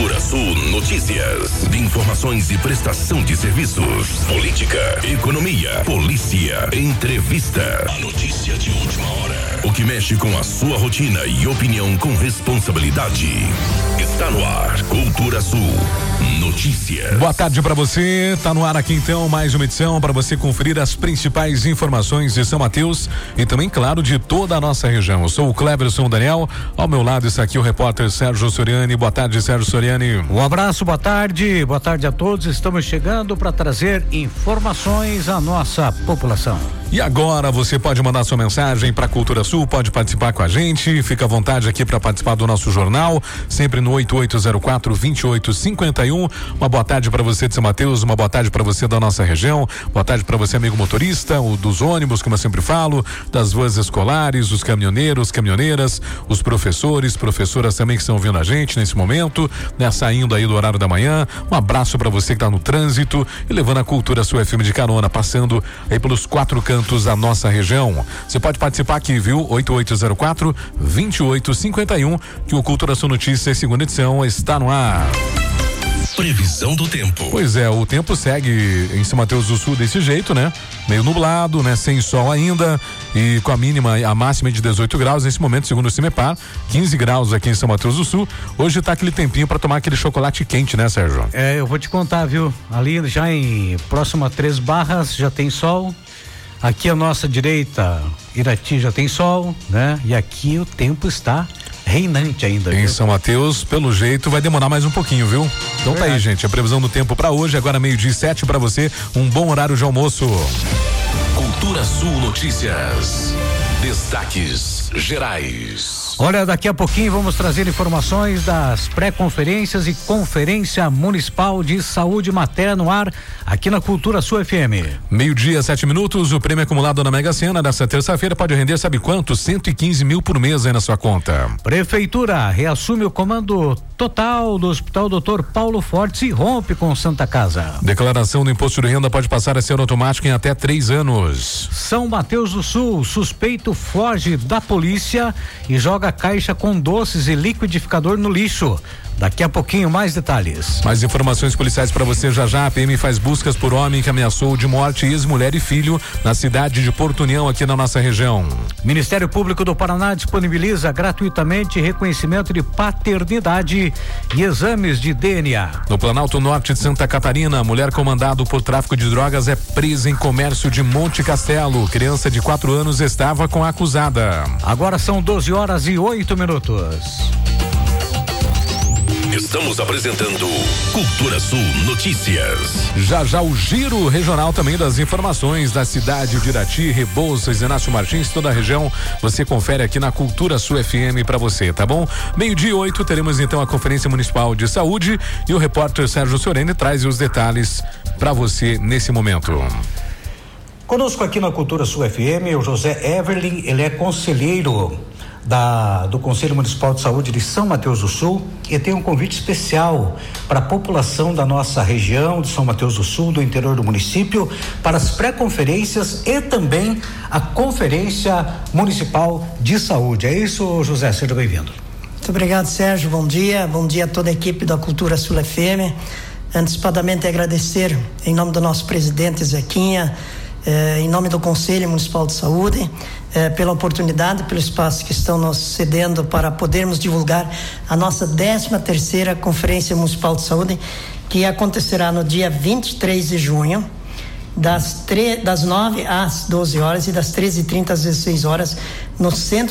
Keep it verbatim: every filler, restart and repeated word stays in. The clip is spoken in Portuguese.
Cultura Sul Notícias. De informações e prestação de serviços. Política, economia, polícia, entrevista. A notícia de última hora. O que mexe com a sua rotina e opinião com responsabilidade. Está no ar. Cultura Sul Notícias. Boa tarde para você. Tá no ar aqui então mais uma edição para você conferir as principais informações de São Mateus e também, claro, de toda a nossa região. Eu sou o Cleverson Daniel. Ao meu lado está aqui o repórter Sérgio Soriani. Boa tarde, Sérgio Soriani. Um abraço, boa tarde. Boa tarde a todos. Estamos chegando para trazer informações à nossa população. E agora você pode mandar sua mensagem para Cultura Sul, pode participar com a gente, fica à vontade aqui para participar do nosso jornal, sempre no oito oito zero quatro, dois oito cinco um. Uma boa tarde para você de São Mateus, uma boa tarde para você da nossa região, boa tarde para você, amigo motorista, o dos ônibus, como eu sempre falo, das vans escolares, os caminhoneiros, caminhoneiras, os professores, professoras também que estão ouvindo a gente nesse momento, né, saindo aí do horário da manhã. Um abraço para você que está no trânsito e levando a Cultura Sul F M de carona, passando aí pelos quatro cantos da nossa região. Você pode participar aqui, viu? oito oito zero quatro, dois oito cinco um, que o Cultura Sul Notícias, segunda edição, está no ar. Previsão do tempo. Pois é, o tempo segue em São Mateus do Sul desse jeito, né? Meio nublado, né? Sem sol ainda e com a mínima, a máxima de dezoito graus nesse momento, segundo o CIMEPAR, quinze graus aqui em São Mateus do Sul. Hoje tá aquele tempinho para tomar aquele chocolate quente, né, Sérgio? É, eu vou te contar, viu? Ali já em próximo a Três Barras já tem sol. Aqui à nossa direita, Irati já tem sol, né? E aqui o tempo está reinante ainda. Em viu? São Mateus, pelo jeito, vai demorar mais um pouquinho, viu? Então tá aí, gente, a previsão do tempo para hoje, agora meio-dia e sete para você, um bom horário de almoço. Cultura Sul Notícias. Destaques gerais. Olha, daqui a pouquinho vamos trazer informações das pré-conferências e Conferência Municipal de Saúde Materna no ar, aqui na Cultura Sul F M. Meio-dia, sete minutos, o prêmio acumulado na Mega Sena dessa terça-feira pode render, sabe quanto? cento e quinze mil por mês aí na sua conta. Prefeitura reassume o comando total do Hospital doutor Paulo Fortes e rompe com Santa Casa. Declaração do imposto de renda pode passar a ser automática em até três anos. São Mateus do Sul, suspeito foge da polícia e joga caixa com doces e liquidificador no lixo. Daqui a pouquinho mais detalhes. Mais informações policiais para você já já. A P M faz buscas por homem que ameaçou de morte ex-mulher e filho na cidade de Porto União, aqui na nossa região. Ministério Público do Paraná disponibiliza gratuitamente reconhecimento de paternidade e exames de D N A. No Planalto Norte de Santa Catarina, mulher comandada por tráfico de drogas é presa em comércio de Monte Castelo. Criança de quatro anos estava com a acusada. Agora são doze horas e oito minutos. Estamos apresentando Cultura Sul Notícias. Já já o giro regional também das informações da cidade de Irati, Rebouças, Inácio Martins, toda a região. Você confere aqui na Cultura Sul F M para você, tá bom? Meio-dia e oito, teremos então a Conferência Municipal de Saúde e o repórter Sérgio Soriani traz os detalhes para você nesse momento. Conosco aqui na Cultura Sul F M, o José Everlin, ele é conselheiro Da, do Conselho Municipal de Saúde de São Mateus do Sul e tem um convite especial para a população da nossa região de São Mateus do Sul, do interior do município, para as pré-conferências e também a Conferência Municipal de Saúde. É isso, José, seja bem-vindo. Muito obrigado, Sérgio, bom dia, bom dia a toda a equipe da Cultura Sul F M. Antecipadamente agradecer em nome do nosso presidente Zequinha, eh, em nome do Conselho Municipal de Saúde, Eh, pela oportunidade, pelo espaço que estão nos cedendo para podermos divulgar a nossa décima terceira Conferência Municipal de Saúde, que acontecerá no dia vinte e três de junho, das, tre- das nove às doze horas e das treze e trinta às dezesseis horas, no Centro